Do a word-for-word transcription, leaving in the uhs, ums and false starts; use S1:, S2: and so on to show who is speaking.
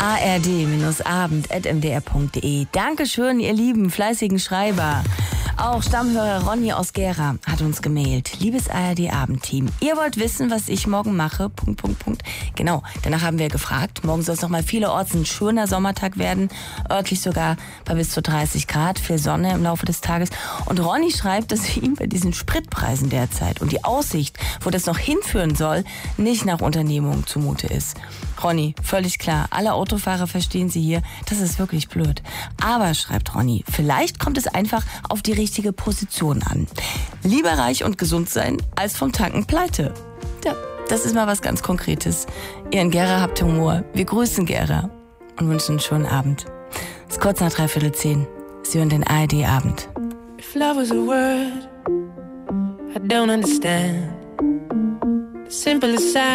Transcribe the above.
S1: a r d abend punkt m d r punkt d e. Dankeschön, ihr lieben, fleißigen Schreiber. Auch Stammhörer Ronny aus Gera hat uns gemailt. Liebes A R D-Abendteam, ihr wollt wissen, was ich morgen mache? Punkt, Punkt, Punkt. Genau, danach haben wir gefragt. Morgen soll es nochmal vielerorts ein schöner Sommertag werden. Örtlich sogar bei bis zu dreißig Grad. Viel Sonne im Laufe des Tages. Und Ronny schreibt, dass ihm bei diesen Spritpreisen derzeit und die Aussicht, wo das noch hinführen soll, nicht nach Unternehmung zumute ist. Ronny, völlig klar. Alle Autofahrer verstehen Sie hier. Das ist wirklich blöd. Aber, schreibt Ronny, vielleicht kommt es einfach auf die richtige Position an. Lieber reich und gesund sein, als vom Tanken pleite. Ja, das ist mal was ganz Konkretes. Ihr in Gera habt Humor. Wir grüßen Gera und wünschen einen schönen Abend. Es ist kurz nach dreiviertel zehn. Sie hören den A R D-Abend.
S2: If love was a word, I don't understand. The simplest